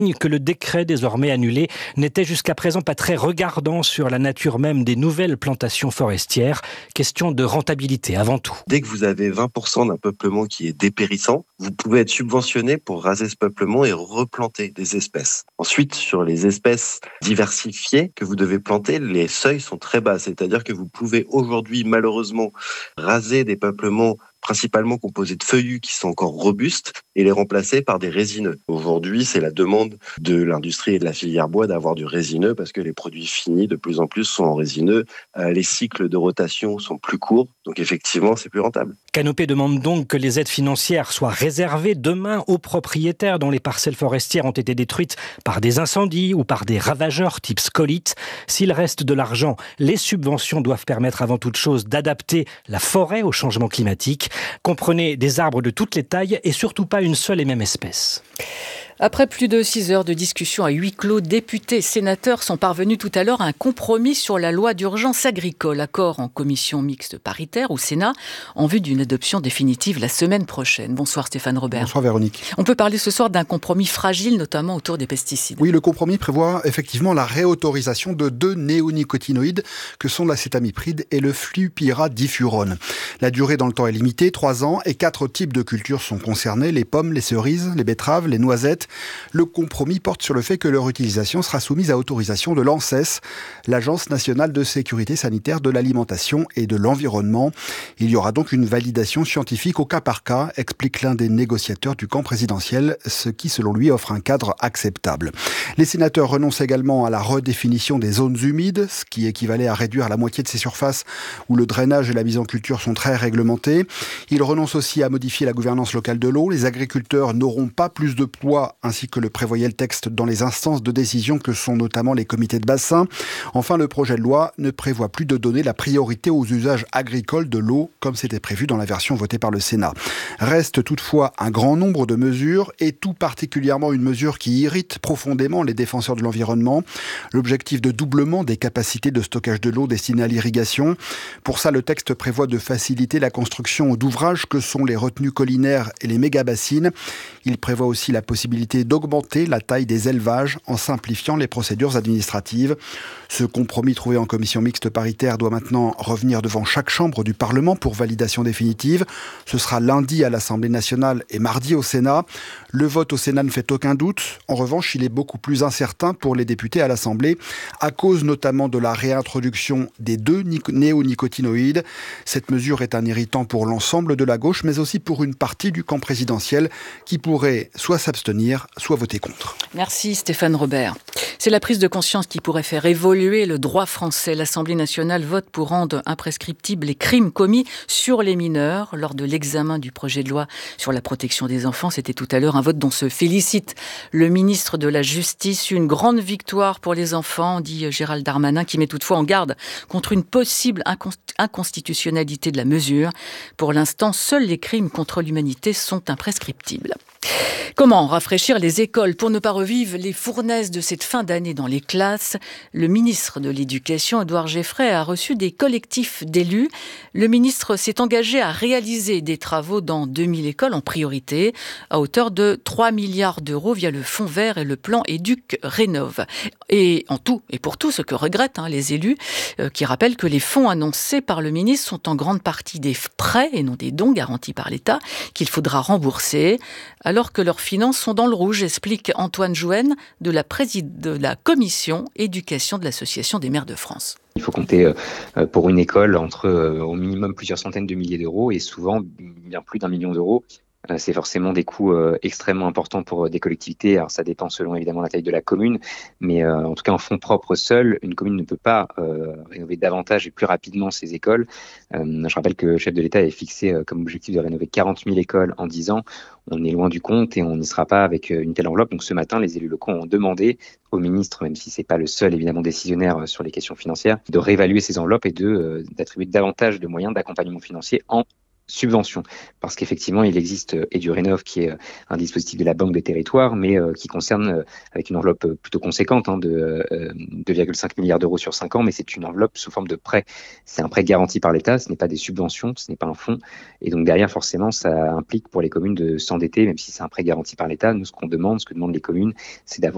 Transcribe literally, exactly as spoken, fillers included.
que le décret désormais annulé n'était jusqu'à présent pas très regardant sur la nature même des nouvelles plantations forestières. Question de rentabilité avant tout. Dès que vous avez vingt pour cent d'un peuplement qui est dépérissant, vous pouvez être subventionné pour raser ce peuplement et replanter des espèces. Ensuite, sur les espèces diversifiées que vous devez planter, les seuils sont très bas. C'est-à-dire que vous pouvez aujourd'hui malheureusement raser des peuplements principalement composés de feuillus qui sont encore robustes et les remplacer par des résineux. Aujourd'hui, c'est la demande de l'industrie et de la filière bois d'avoir du résineux parce que les produits finis de plus en plus sont en résineux. Euh, les cycles de rotation sont plus courts, donc effectivement, c'est plus rentable. Canopé demande donc que les aides financières soient réservées demain aux propriétaires dont les parcelles forestières ont été détruites par des incendies ou par des ravageurs type scolytes. S'il reste de l'argent, les subventions doivent permettre avant toute chose d'adapter la forêt au changement climatique. Comprenez des arbres de toutes les tailles et surtout pas une seule et même espèce. Après plus de six heures de discussion à huis clos, députés et sénateurs sont parvenus tout à l'heure à un compromis sur la loi d'urgence agricole. Accord en commission mixte paritaire au Sénat en vue d'une adoption définitive la semaine prochaine. Bonsoir Stéphane Robert. Bonsoir Véronique. On peut parler ce soir d'un compromis fragile, notamment autour des pesticides. Oui, le compromis prévoit effectivement la réautorisation de deux néonicotinoïdes que sont l'acétamipride et le flupyradifurone. La durée dans le temps est limitée, trois ans, et quatre types de cultures sont concernés, les pommes, les cerises, les betteraves, les noisettes. Le compromis porte sur le fait que leur utilisation sera soumise à autorisation de l'ANSES, l'Agence nationale de sécurité sanitaire de l'alimentation et de l'environnement. Il y aura donc une validation scientifique au cas par cas, explique l'un des négociateurs du camp présidentiel, ce qui selon lui offre un cadre acceptable. Les sénateurs renoncent également à la redéfinition des zones humides, ce qui équivalait à réduire la moitié de ces surfaces où le drainage et la mise en culture sont très réglementés. Ils renoncent aussi à modifier la gouvernance locale de l'eau. Les agriculteurs n'auront pas plus de poids ainsi que le prévoyait le texte dans les instances de décision que sont notamment les comités de bassin. Enfin, le projet de loi ne prévoit plus de donner la priorité aux usages agricoles de l'eau, comme c'était prévu dans la version votée par le Sénat. Reste toutefois un grand nombre de mesures, et tout particulièrement une mesure qui irrite profondément les défenseurs de l'environnement, l'objectif de doublement des capacités de stockage de l'eau destinées à l'irrigation. Pour ça, le texte prévoit de faciliter la construction d'ouvrages que sont les retenues collinaires et les méga-bassines. Il prévoit aussi la possibilité d'augmenter la taille des élevages en simplifiant les procédures administratives. Ce compromis trouvé en commission mixte paritaire doit maintenant revenir devant chaque chambre du Parlement pour validation définitive. Ce sera lundi à l'Assemblée nationale et mardi au Sénat. Le vote au Sénat ne fait aucun doute. En revanche, il est beaucoup plus incertain pour les députés à l'Assemblée, à cause notamment de la réintroduction des deux néonicotinoïdes. Cette mesure est un irritant pour l'ensemble de la gauche, mais aussi pour une partie du camp présidentiel qui pourrait soit s'abstenir, soit voter contre. Merci Stéphane Robert. C'est la prise de conscience qui pourrait faire évoluer le droit français. L'Assemblée nationale vote pour rendre imprescriptibles les crimes commis sur les mineurs. Lors de l'examen du projet de loi sur la protection des enfants, c'était tout à l'heure un vote dont se félicite le ministre de la Justice. Une grande victoire pour les enfants, dit Gérald Darmanin, qui met toutefois en garde contre une possible inconstitutionnalité de la mesure. Pour l'instant, seuls les crimes contre l'humanité sont imprescriptibles. Comment rafraîchir les écoles pour ne pas revivre les fournaises de cette fin d'année dans les classes? Le ministre de l'Éducation, Édouard Geffray, a reçu des collectifs d'élus. Le ministre s'est engagé à réaliser des travaux dans deux mille écoles en priorité, à hauteur de trois milliards d'euros via le Fonds vert et le plan Éduc Rénov. Et en tout et pour tout, ce que regrettent hein, les élus, euh, qui rappellent que les fonds annoncés par le ministre sont en grande partie des prêts et non des dons garantis par l'État, qu'il faudra rembourser, alors que leurs finances sont dans le rouge, explique Antoine Jouenne de la, présid- de la commission éducation de l'Association des maires de France. Il faut compter euh, pour une école entre euh, au minimum plusieurs centaines de milliers d'euros et souvent bien plus d'un million d'euros. Euh, c'est forcément des coûts euh, extrêmement importants pour euh, des collectivités. Alors ça dépend selon évidemment la taille de la commune, mais euh, en tout cas en fonds propres seuls, une commune ne peut pas euh, rénover davantage et plus rapidement ses écoles. Euh, je rappelle que le chef de l'État avait fixé euh, comme objectif de rénover quarante mille écoles en dix ans. On est loin du compte et on n'y sera pas avec une telle enveloppe. Donc ce matin, les élus locaux ont demandé au ministre, même si c'est pas le seul évidemment décisionnaire sur les questions financières, de réévaluer ces enveloppes et de euh, d'attribuer davantage de moyens d'accompagnement financier en subvention, parce qu'effectivement il existe EduRénov qui est un dispositif de la Banque des Territoires, mais euh, qui concerne euh, avec une enveloppe plutôt conséquente hein, de euh, deux virgule cinq milliards d'euros sur cinq ans, mais c'est une enveloppe sous forme de prêt. C'est un prêt garanti par l'État, ce n'est pas des subventions, ce n'est pas un fonds, et donc derrière forcément ça implique pour les communes de s'endetter, même si c'est un prêt garanti par l'État. Nous ce qu'on demande, ce que demandent les communes, c'est d'avoir